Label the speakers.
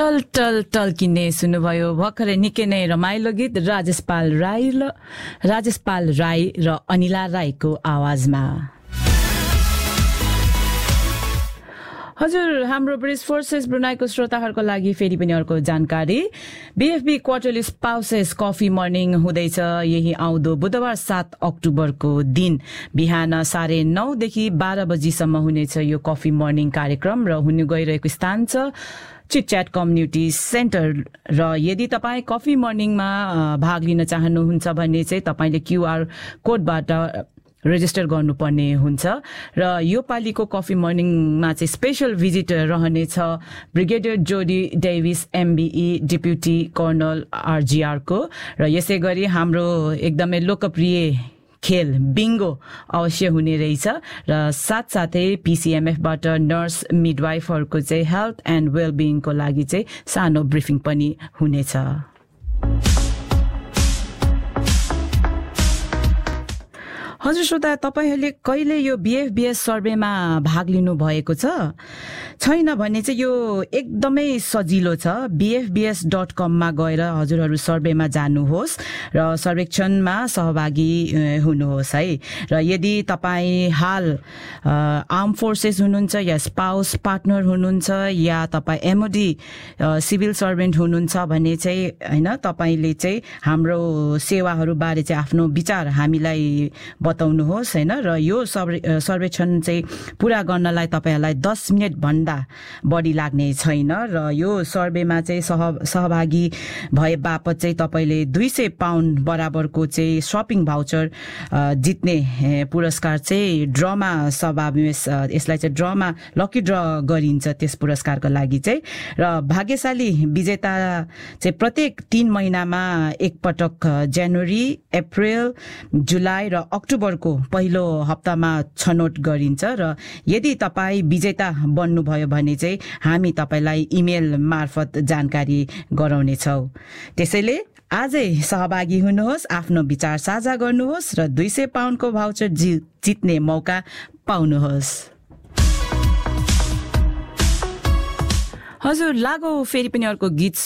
Speaker 1: टल टल टल्किने सुन्नुभयो भर्खरै निकै नै रमाइलो गीत राजेश पाल राई र अनिला राईको आवाजमा। हजुर, हाम्रो ब्रिज फोर्सेस ब्रुनाईको श्रोताहरूको लागि फेरि पनि अर्को जानकारी। बीएफबी क्वार्टरली स्पाउसेस कफी मर्निङ हुँदैछ यही आउँदो बुधबार 7 अक्टोबरको दिन बिहान 9:30 देखि 12 बजीसम्म हुनेछ यो कफी मर्निङ कार्यक्रम र हुन गइरहेको स्थान छ चिटच्याट कम्युनिटी सेन्टर। र यदि तपाईँ कफी मर्निङमा भाग लिन चाहनुहुन्छ भने चाहिँ तपाईँले क्यूआर कोडबाट रेजिस्टर गर्नुपर्ने हुन्छ। र यो पालिको कफी मर्निङमा चाहिँ स्पेशल भिजिट रहनेछ ब्रिगेडियर जोडी Davis MBE deputy colonel RGR को। र यसै गरी हाम्रो एकदमै लोकप्रिय खेल बिङ्गो अवश्य हुने रहेछ र साथसाथै PCMF बाट नर्स मिडवाइफहरूको चाहिँ हेल्थ एन्ड वेलबिङको लागि चाहिँ सानो ब्रिफिङ पनि हुनेछ। हजुर श्रोता, तपाईहरूले कहिले यो BFBS सर्वेमा भाग लिनु भएको छैन भने चाहिँ यो एकदमै सजिलो छ। bfbs.com मा गएर हजुरहरू सर्वेमा जानुहोस् र सर्वेक्षणमा सहभागी हुनुहोस् है। र यदि तपाईँ हाल आर्म फोर्सेस हुनुहुन्छ या स्पाउस पार्टनर हुनुहुन्छ या तपाईँ MOD सिभिल सर्भेन्ट हुनुहुन्छ भने चाहिँ हैन, तपाईले चाहिँ हाम्रो सेवाहरूबारे चाहिँ आफ्नो विचार हामीलाई बताउनुहोस् हैन। र यो सर्वेक्षण चाहिँ पूरा गर्नलाई तपाईहरुलाई 10 मिनेट भन्दा बढी लाग्ने छैन। र यो सर्वेमा चाहिँ सहभागी भए बापत चाहिँ तपाईले 200 पाउन्ड बराबरको चाहिँ शपिङ भाउचर जित्ने पुरस्कार चाहिँ ड्रमा समावेश, यसलाई चाहिँ ड्रमा लकी ड्र गरिन्छ त्यस पुरस्कारको लागि चाहिँ। र भाग्यशाली विजेता चाहिँ प्रत्येक 3 महिनामा एक पटक जनवरी, अप्रिल, जुलाई र अक्टोबरको पहिलो हप्तामा छनौट गरिन्छ। र यदि तपाईँ विजेता बन्नुभयो भने चाहिँ हामी तपाईलाई इमेल मार्फत जानकारी गराउनेछौँ। त्यसैले आजै सहभागी हुनुहोस्, आफ्नो विचार साझा गर्नुहोस् र 200 पाउन्डको भाउचर जित्ने मौका पाउनुहोस्। हजुर, लागौ फेरि पनि अर्को गीत